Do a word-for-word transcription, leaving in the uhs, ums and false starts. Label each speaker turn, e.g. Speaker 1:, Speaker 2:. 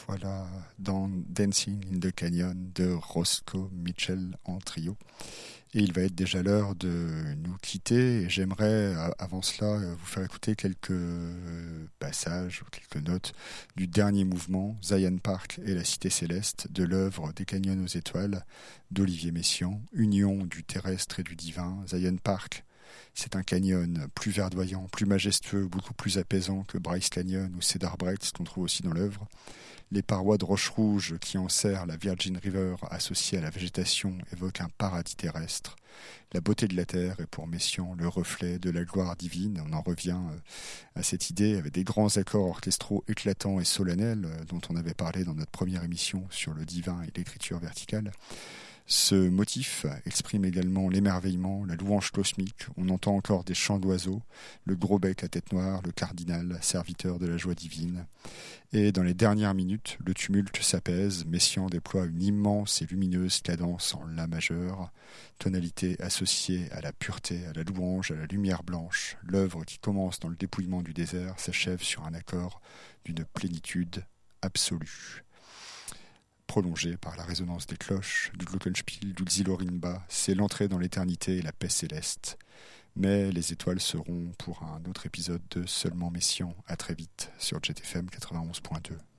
Speaker 1: Voilà, dans Dancing in the Canyon de Roscoe Mitchell en trio. Et il va être déjà l'heure de nous quitter. Et j'aimerais, avant cela, vous faire écouter quelques passages ou quelques notes du dernier mouvement, Zion Park et la Cité Céleste, de l'œuvre Des Canyons aux Étoiles d'Olivier Messiaen, union du terrestre et du divin. Zion Park, c'est un canyon plus verdoyant, plus majestueux, beaucoup plus apaisant que Bryce Canyon ou Cedar Breaks, qu'on trouve aussi dans l'œuvre. Les parois de roches rouges qui enserrent la Virgin River associée à la végétation évoquent un paradis terrestre. La beauté de la terre est pour Messiaen le reflet de la gloire divine. On en revient à cette idée avec des grands accords orchestraux éclatants et solennels dont on avait parlé dans notre première émission sur le divin et l'écriture verticale. Ce motif exprime également l'émerveillement, la louange cosmique. On entend encore des chants d'oiseaux, le gros bec à tête noire, le cardinal, serviteur de la joie divine. Et dans les dernières minutes, le tumulte s'apaise. Messiaen déploie une immense et lumineuse cadence en la majeur, tonalité associée à la pureté, à la louange, à la lumière blanche. L'œuvre qui commence dans le dépouillement du désert s'achève sur un accord d'une plénitude absolue. Prolongé par la résonance des cloches, du glockenspiel, du Xilorimba, c'est l'entrée dans l'éternité et la paix céleste. Mais les étoiles seront pour un autre épisode de Seulement Messiaen. À très vite sur Jet F M quatre-vingt-onze point deux.